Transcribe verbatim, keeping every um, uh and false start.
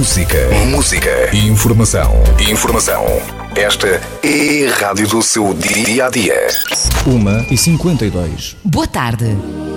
Música. Música. Informação. Informação. Esta é a rádio do seu dia a dia. uma e cinquenta e dois. Boa tarde.